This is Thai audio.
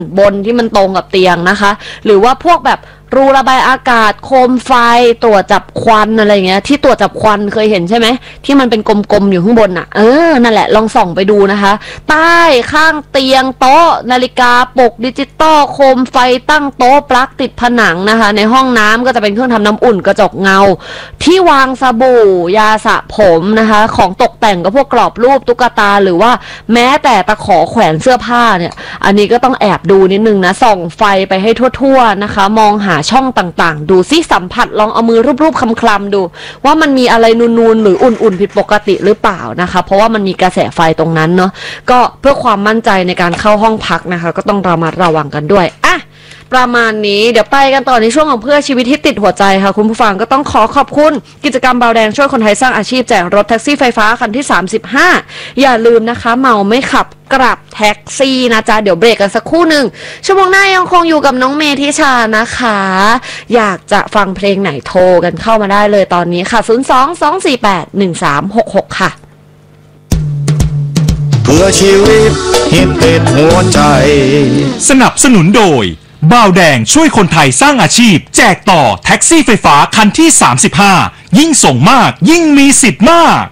บนที่มันตรงกับเตียงนะคะหรือว่าพวกแบบรูระบายอากาศโคมไฟตรวจจับควันอะไรเงี้ยที่ตรวจจับควันเคยเห็นใช่ไหมที่มันเป็นกลมๆอยู่ข้างบนอ่ะนั่นแหละลองส่องไปดูนะคะใต้ข้างเตียงโต๊ะนาฬิกาปลุกดิจิตอลโคมไฟตั้งโต๊ะปลั๊กติดผนังนะคะในห้องน้ำก็จะเป็นเครื่องทำน้ำอุ่นกระจกเงาที่วางสบู่ยาสระผมนะคะของตกแต่งก็พวกกรอบรูปตุ๊กตาหรือว่าแม้แต่ตะขอแขวนเสื้อผ้าเนี่ยอันนี้ก็ต้องแอบดูนิดนึงนะส่องไฟไปให้ทั่วๆนะคะมองหาช่องต่างๆดูซิสัมผัสลองเอามือรูปๆคลำๆดูว่ามันมีอะไรนูนๆหรืออุ่นๆผิดปกติหรือเปล่านะคะเพราะว่ามันมีกระแสไฟตรงนั้นเนาะก็เพื่อความมั่นใจในการเข้าห้องพักนะคะก็ต้องระมัดระวังกันด้วยประมาณนี้เดี๋ยวไปกันต่อในช่วงของเพื่อชีวิตที่ติดหัวใจค่ะคุณผู้ฟังก็ต้องขอบคุณกิจกรรมเบาแดงช่วยคนไทยสร้างอาชีพแจกรถแท็กซี่ไฟฟ้าคันที่35อย่าลืมนะคะเมาไม่ขับกลับแท็กซี่นะจ๊ะเดี๋ยวเบรกกันสักครู่หนึ่งชั่วโมงหน้ายังคงอยู่กับน้องเมธิชานะคะอยากจะฟังเพลงไหนโทรกันเข้ามาได้เลยตอนนี้ค่ะ02-248-1366ค่ะเพื่อชีวิตที่ติดหัวใจสนับสนุนโดยบ่าวแดงช่วยคนไทยสร้างอาชีพแจกต่อแท็กซี่ไฟฟ้าคันที่35ยิ่งส่งมากยิ่งมีสิทธิ์มาก